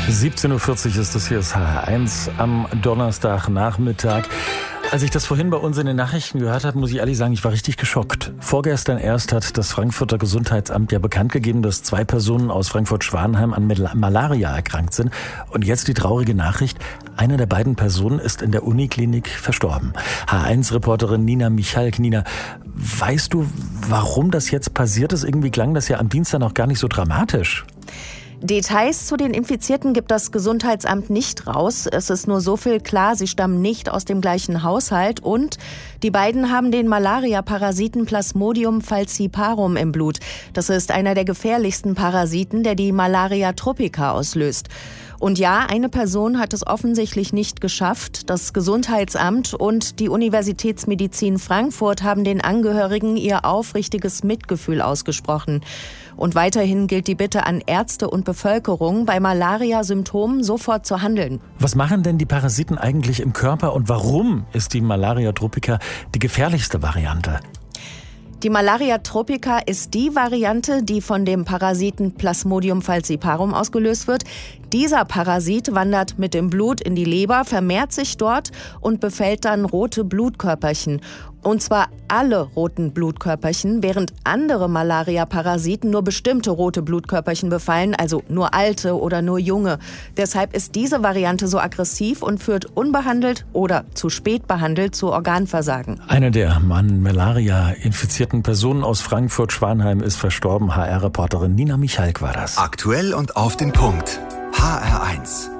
17:40 Uhr ist es, hier ist HR1 am Donnerstagnachmittag. Als ich das vorhin bei uns in den Nachrichten gehört habe, muss ich ehrlich sagen, ich war richtig geschockt. Vorgestern erst hat das Frankfurter Gesundheitsamt ja bekannt gegeben, dass 2 Personen aus Frankfurt-Schwanheim an Malaria erkrankt sind. Und jetzt die traurige Nachricht, eine der beiden Personen ist in der Uniklinik verstorben. HR1-Reporterin Nina Michalk. Nina, weißt du, warum das jetzt passiert ist? Irgendwie klang das ja am Dienstag noch gar nicht so dramatisch. Details zu den Infizierten gibt das Gesundheitsamt nicht raus. Es ist nur so viel klar, sie stammen nicht aus dem gleichen Haushalt und die beiden haben den Malaria-Parasiten Plasmodium falciparum im Blut. Das ist einer der gefährlichsten Parasiten, der die Malaria tropica auslöst. Und ja, eine Person hat es offensichtlich nicht geschafft. Das Gesundheitsamt und die Universitätsmedizin Frankfurt haben den Angehörigen ihr aufrichtiges Mitgefühl ausgesprochen. Und weiterhin gilt die Bitte an Ärzte und Bevölkerung, bei Malaria-Symptomen sofort zu handeln. Was machen denn die Parasiten eigentlich im Körper und warum ist die Malaria tropica die gefährlichste Variante? Die Malaria tropica ist die Variante, die von dem Parasiten Plasmodium falciparum ausgelöst wird. Dieser Parasit wandert mit dem Blut in die Leber, vermehrt sich dort und befällt dann rote Blutkörperchen. Und zwar alle roten Blutkörperchen, während andere Malaria-Parasiten nur bestimmte rote Blutkörperchen befallen, also nur alte oder nur junge. Deshalb ist diese Variante so aggressiv und führt unbehandelt oder zu spät behandelt zu Organversagen. Eine der Malaria infizierten Personen aus Frankfurt-Schwanheim ist verstorben. HR-Reporterin Nina Michalk war das. Aktuell und auf den Punkt. HR1.